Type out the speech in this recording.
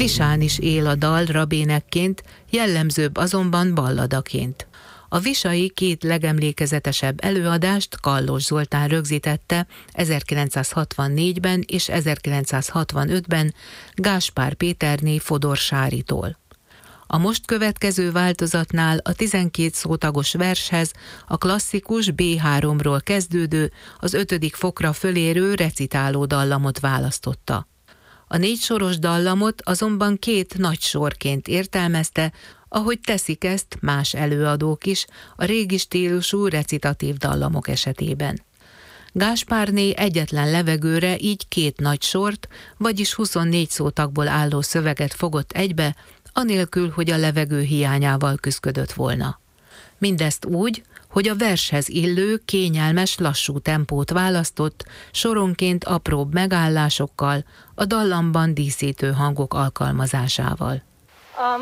Visán is él a dal rabénekként, jellemzőbb azonban balladaként. A visai két legemlékezetesebb előadást Kallos Zoltán rögzítette 1964-ben és 1965-ben Gáspár Péterné Fodor Sáritól. A most következő változatnál a 12 szótagos vershez a klasszikus B3-ról kezdődő, az 5. fokra fölérő recitáló dallamot választotta. A 4 soros dallamot azonban 2 nagy sorként értelmezte, ahogy teszik ezt más előadók is a régi stílusú recitatív dallamok esetében. Gáspárné egyetlen levegőre így 2 nagy sort, vagyis 24 szótagból álló szöveget fogott egybe, anélkül, hogy a levegő hiányával küszködött volna. Mindezt úgy, hogy a vershez illő, kényelmes, lassú tempót választott, soronként apróbb megállásokkal, a dallamban díszítő hangok alkalmazásával.